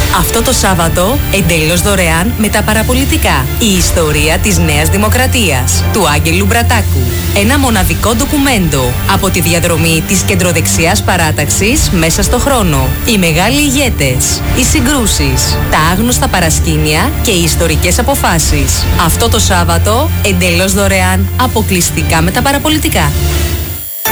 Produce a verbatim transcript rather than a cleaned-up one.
Αυτό το Σάββατο, εντελώς δωρεάν με τα παραπολιτικά. Η ιστορία της Νέας Δημοκρατίας, του Άγγελου Μπρατάκου. Ένα μοναδικό ντοκουμέντο από τη διαδρομή της κεντροδεξιάς παράταξης μέσα στο χρόνο. Οι μεγάλοι ηγέτες, οι συγκρούσεις, τα άγνωστα παρασκήνια και οι ιστορικές αποφάσεις. Αυτό το Σάββατο, εντελώς δωρεάν, αποκλειστικά με τα παραπολιτικά.